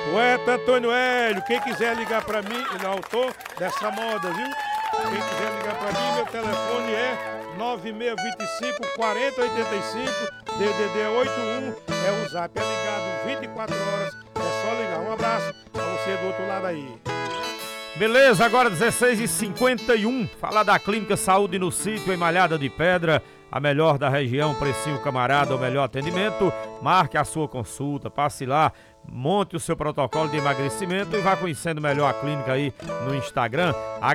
Poeta Antônio Hélio, quem quiser ligar pra mim, ele é autor dessa moda, viu? Quem quiser ligar pra mim, meu telefone é 9625 4085, DDD 81, é o zap, é ligado 24 horas, é só ligar. Um abraço pra você do outro lado aí. Beleza, agora 16h51, falar da Clínica Saúde no Sítio, em Malhada de Pedra, a melhor da região, precinho camarada, o melhor atendimento. Marque a sua consulta, passe lá, monte o seu protocolo de emagrecimento e vá conhecendo melhor a clínica aí no Instagram,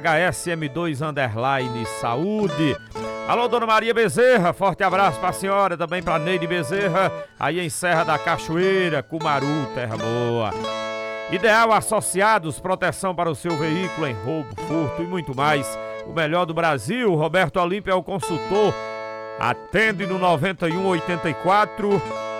HSM2_Saúde. Alô, Dona Maria Bezerra, forte abraço pra senhora, também pra Neide Bezerra, aí em Serra da Cachoeira, Cumaru, terra boa. Ideal Associados, proteção para o seu veículo em roubo, furto e muito mais. O melhor do Brasil, Roberto Olímpio é o consultor. Atende no 9184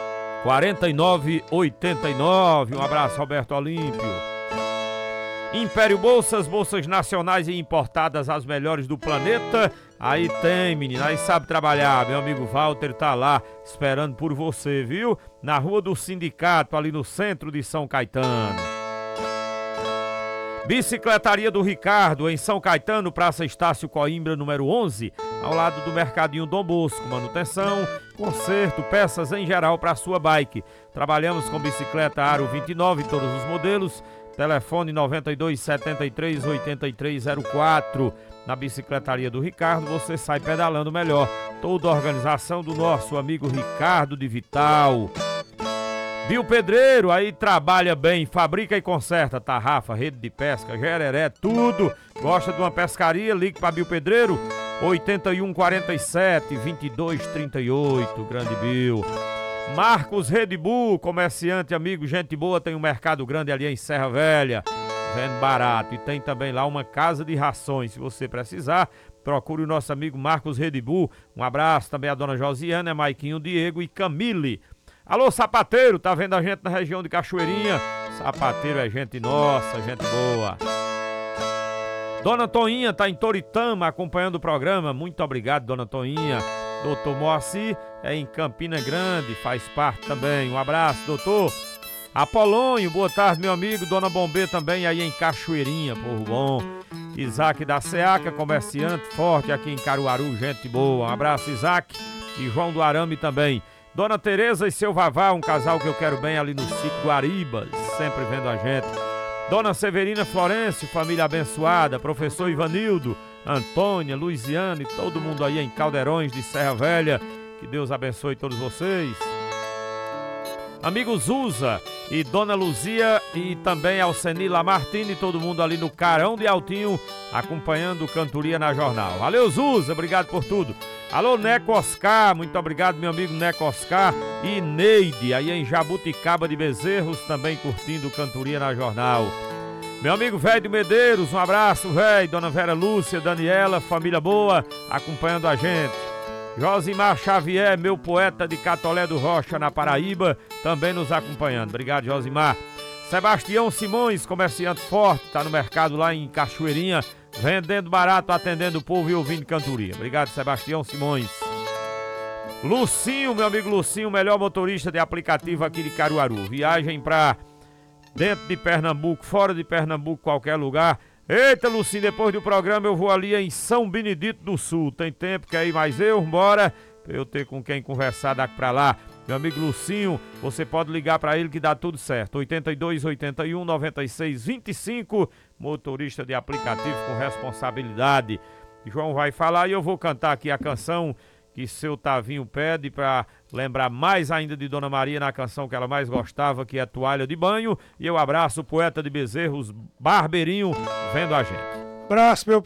4989. Um abraço, Roberto Olímpio. Império Bolsas, bolsas nacionais e importadas, as melhores do planeta. Aí tem, menina, aí sabe trabalhar. Meu amigo Walter tá lá esperando por você, viu? Na Rua do Sindicato, ali no centro de São Caetano. Bicicletaria do Ricardo, em São Caetano, Praça Estácio Coimbra, número 11, ao lado do Mercadinho Dom Bosco. Manutenção, conserto, peças em geral para sua bike. Trabalhamos com bicicleta Aro 29, todos os modelos. Telefone 92 73 8304. Na Bicicletaria do Ricardo você sai pedalando melhor. Toda a organização do nosso amigo Ricardo de Vital. Bio Pedreiro, aí trabalha bem, fabrica e conserta tarrafa, rede de pesca, gereré, tudo. Gosta de uma pescaria? Ligue para Bio Pedreiro, 8147 2238, grande Bio. Marcos Red Bull, comerciante, amigo, gente boa, tem um mercado grande ali em Serra Velha, vende barato. E tem também lá uma casa de rações, se você precisar, procure o nosso amigo Marcos Red Bull. Um abraço também a dona Josiana, Maiquinho, Diego e Camille. Alô, sapateiro, tá vendo a gente na região de Cachoeirinha? Sapateiro é gente nossa, gente boa. Dona Toinha tá em Toritama acompanhando o programa. Muito obrigado, Dona Toinha. Doutor Moacir é em Campina Grande, faz parte também. Um abraço, doutor. Apolônio, boa tarde, meu amigo. Dona Bombê também aí em Cachoeirinha, povo bom. Isaac da Seaca, comerciante forte aqui em Caruaru, gente boa. Um abraço, Isaac. E João do Arame também. Dona Tereza e seu Vavá, um casal que eu quero bem ali no sítio Guaribas, sempre vendo a gente. Dona Severina Florencio, família abençoada, professor Ivanildo, Antônia, Luiziane, todo mundo aí em Caldeirões de Serra Velha, que Deus abençoe todos vocês. Amigo Zusa e Dona Luzia e também Alceni Lamartine, todo mundo ali no Carão de Altinho, acompanhando Cantoria na Jornal. Valeu, Zusa, obrigado por tudo. Alô, Neco Oscar, muito obrigado, meu amigo Neco Oscar e Neide, aí em Jabuticaba de Bezerros, também curtindo Cantoria na Jornal. Meu amigo Velho de Medeiros, um abraço, velho. Dona Vera Lúcia, Daniela, família boa, acompanhando a gente. Josimar Xavier, meu poeta de Catolé do Rocha, na Paraíba, também nos acompanhando. Obrigado, Josimar. Sebastião Simões, comerciante forte, tá no mercado lá em Cachoeirinha, vendendo barato, atendendo o povo e ouvindo cantoria. Obrigado, Sebastião Simões. Lucinho, meu amigo Lucinho, melhor motorista de aplicativo aqui de Caruaru. Viagem pra dentro de Pernambuco, fora de Pernambuco, qualquer lugar. Eita, Lucinho, depois do programa eu vou ali em São Benedito do Sul. Tem tempo, quer ir mais eu? Bora, pra eu ter com quem conversar daqui pra lá. Meu amigo Lucinho, você pode ligar pra ele que dá tudo certo. 82 81 96 25, motorista de aplicativo com responsabilidade. João vai falar e eu vou cantar aqui a canção que seu Tavinho pede pra lembrar mais ainda de Dona Maria na canção que ela mais gostava, que é Toalha de Banho. E eu abraço o poeta de Bezerros, Barbeirinho, vendo a gente. Abraço, meu